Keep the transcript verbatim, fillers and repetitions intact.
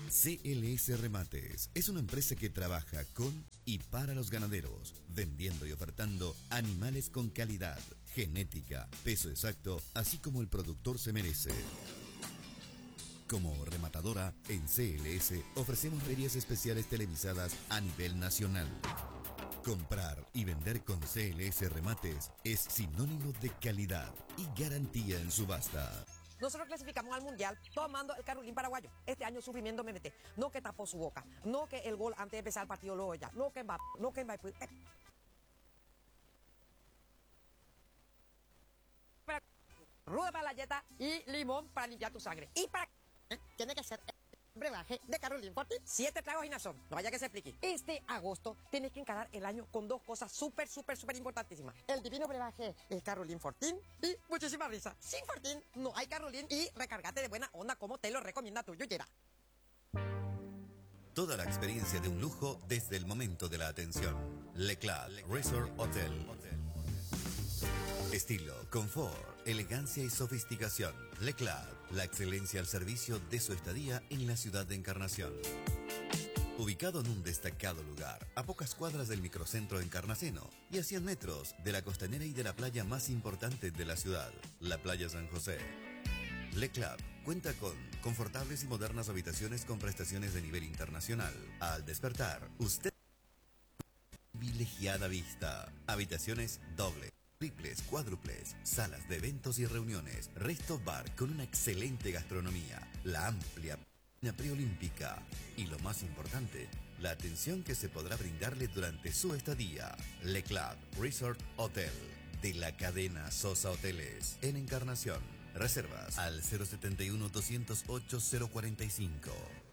C L S Remates es una empresa que trabaja con y para los ganaderos, vendiendo y ofertando animales con calidad, genética, peso exacto, así como el productor se merece. Como rematadora, en C L S ofrecemos ferias especiales televisadas a nivel nacional. Comprar y vender con C L S Remates es sinónimo de calidad y garantía en subasta. Nosotros clasificamos al Mundial tomando el Carolín paraguayo. Este año sufrimiento M M T. No que tapó su boca. No que el gol antes de empezar el partido lo ya. No que va. No que va. Eh. Ruda para la yeta y limón para limpiar tu sangre. Y para... ¿Eh? Tiene que ser el brebaje de Carolín Fortín. Siete tragos y nazón. No vaya que se explique. Este agosto tienes que encarar el año con dos cosas súper, súper, súper importantísimas. El divino brebaje, el Carolín Fortín y muchísima risa. Sin Fortín no hay Carolín y recárgate de buena onda como te lo recomienda tu yuyera. Toda la experiencia de un lujo desde el momento de la atención. Leclerc Resort Hotel. Estilo, confort, elegancia y sofisticación. Leclerc, la excelencia al servicio de su estadía en la ciudad de Encarnación. Ubicado en un destacado lugar, a pocas cuadras del microcentro de Encarnaceno y a cien metros de la costanera y de la playa más importante de la ciudad, la Playa San José. Leclerc cuenta con confortables y modernas habitaciones con prestaciones de nivel internacional. Al despertar, usted privilegiada vista. Habitaciones doble, triples, cuádruples, salas de eventos y reuniones, resto bar con una excelente gastronomía, la amplia piscina preolímpica y lo más importante, la atención que se podrá brindarle durante su estadía. Leclerc Resort Hotel, de la cadena Sosa Hoteles, en Encarnación. Reservas al cero setenta y uno, doscientos ocho, cero cuarenta y cinco.